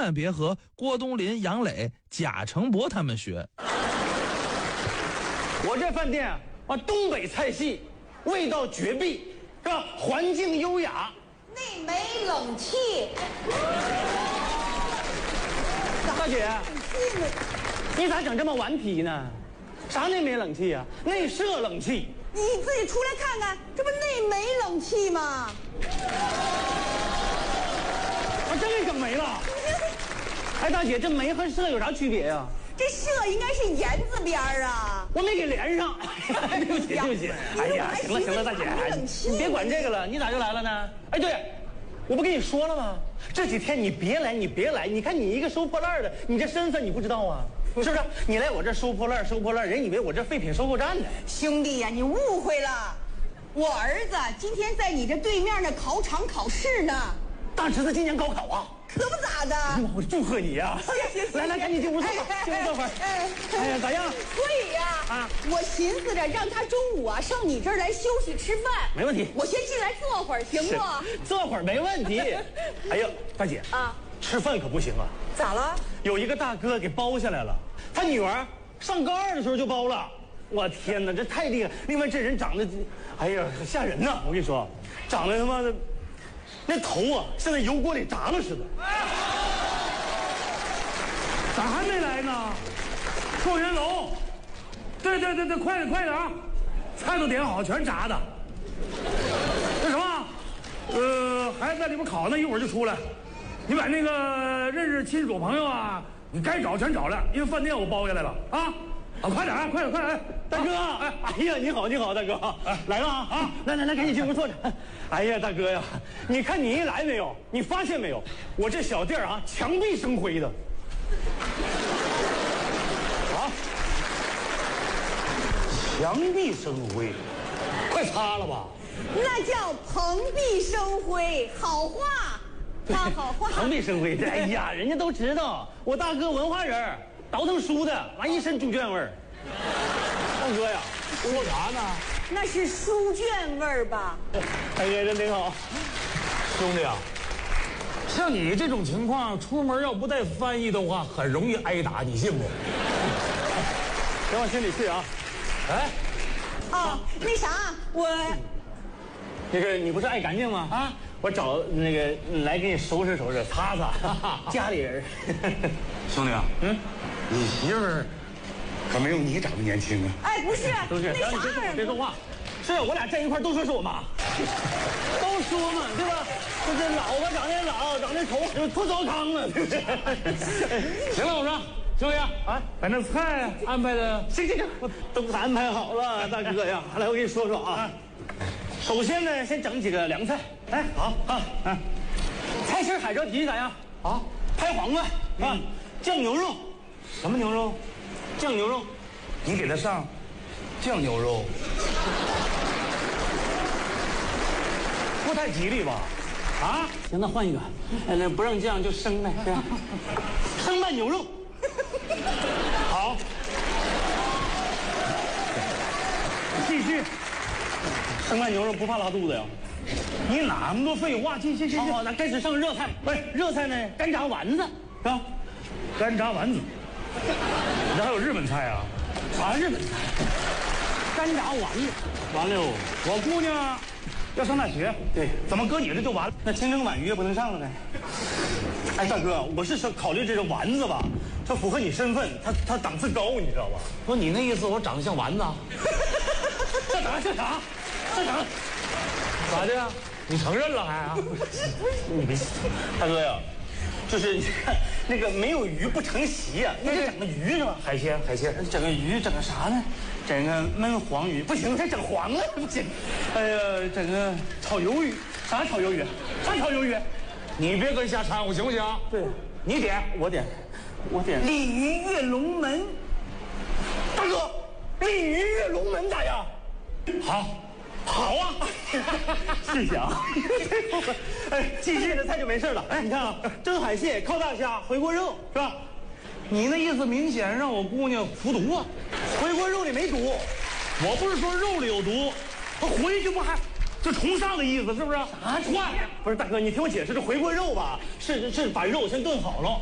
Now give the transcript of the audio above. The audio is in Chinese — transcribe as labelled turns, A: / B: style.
A: 万别和郭冬临、杨磊、贾成博他们学。
B: 我这饭店啊，东北菜系，味道绝壁，是吧？环境优雅。
C: 那没冷气。
B: 大姐，你咋整这么顽皮呢？啥内没冷气啊？内设冷气。
C: 你自己出来看看，这不内没冷气吗？
B: 我真给整没了。哎，大姐，这没和设有啥区别呀？
C: 这设应该是言字边啊。
B: 我没给连上。对不起，对不起。哎呀，行了行了，大姐，你别管这个了。你咋就来了呢？哎，对，我不跟你说了吗？这几天你别来，你别来。你看你一个收破烂的，你这身份你不知道啊？是不是？你来我这收破烂，收破烂，人以为我这废品收购站呢。
C: 兄弟呀，你误会了。我儿子今天在你这对面的考场考试呢。
B: 大侄子今年高考啊？
C: 可不咋的。
B: 我祝贺你呀！来来，赶紧进屋坐吧，进屋坐会儿。哎呀，咋样？
C: 所以呀，我寻思着让他中午啊上你这儿来休息吃饭。
B: 没问题。
C: 我先进来坐会儿，行不？
B: 坐会儿没问题。哎呀，大姐啊，吃饭可不行啊。
C: 咋了？
B: 有一个大哥给包下来了，他女儿上高2的时候就包了。我天哪，这太厉害！另外这人长得，哎呀，吓人呐！我跟你说，长得他妈的，那头啊，像在油锅里炸了似的。
D: 咋还没来呢？状元楼，对，快点啊！菜都点好，全炸的。那什么，孩子在里边烤呢，一会儿就出来。你把那个认识亲属朋友啊，你该找全找了，因为饭店我包下来了啊！快点，快点！
B: 大哥，哎呀，你好，大哥，来了啊！来，赶紧进屋坐着。哎呀，大哥呀，你看你一来没有？你发现没有？我这小店啊，墙壁生灰的。啊！墙壁生灰，快擦了吧！
C: 那叫蓬荜生辉，好话。好话。
B: 蓬荜生辉，哎呀，人家都知道我大哥文化人，倒腾书的，完一身猪圈味儿。大哥呀，说啥呢？
C: 那是书卷味儿吧？
B: 哎呀，真挺好。
D: 兄弟啊，像你这种情况，出门要不带翻译的话，很容易挨打，你信不？
B: 别往心里去啊！哎，
C: 那啥，
B: 那个你不是爱干净吗？啊，我找那个来给你收拾收拾，擦擦。家里人。
D: 兄弟啊，你媳妇儿可没有你长得年轻啊。
C: 哎，不是，
B: 都是。
C: 那啥，
B: 别说话。是我俩站一块都说是我妈。都说嘛，对吧？就是老吧，长得老，长得丑，就不糟糠了，对不对？
D: 行了，我说兄弟啊，把那菜安排的，
B: 行，我都给安排好了，大哥呀。来，我跟你说说啊。首先呢，先整几个凉菜。哎，好，菜心海蜇蹄咋样？啊，拍黄瓜啊，酱牛肉。什么牛肉？酱牛肉。
D: 你给他上酱牛肉，
B: 不太吉利吧？啊，行，那换一个。那不让酱就生呗，对吧？生拌牛肉。好，继续。生拌牛肉不怕拉肚子呀？你哪那么多废话？继续。好，那开始上热菜。不是热菜呢，干炸丸子是吧？
D: 干炸丸子。你这还有日本菜啊？
B: 啥日本菜？干炸丸子。完了，
D: 我姑娘要上大学，
B: 对，
D: 怎么搁你这就完了？
B: 那清蒸鲩鱼也不能上了呗？哎，大哥，我是说考虑这个丸子吧，它符合你身份，它档次高，你知道吧？
D: 不，你那意思我长得像丸子啊？
B: 这长像啥？这长
D: 咋的呀？你承认了还啊？
B: 你别，大哥呀，就是你看那个没有鱼不成席呀，你得整个鱼是吧？
D: 海鲜，
B: 整个鱼，整个啥呢？整个焖黄鱼不行，再整黄了不行。哎呀，整个炒鱿鱼，啥炒鱿鱼？啥炒鱿鱼？
D: 你别跟瞎掺和行不行？
B: 对，
D: 你点，
B: 我点。鲤鱼跃龙门。大哥，鲤鱼跃龙门咋样？好啊，谢谢啊。哎，继续的菜就没事了。哎，你看啊，蒸海蟹、烤大虾、回锅肉是吧？
D: 你那意思明显让我姑娘服毒啊！
B: 回锅肉里没毒，
D: 我不是说肉里有毒，回去不还就重上的意思是不是？
B: 啥换？不是大哥，你听我解释，这回锅肉吧，是把肉先炖好了。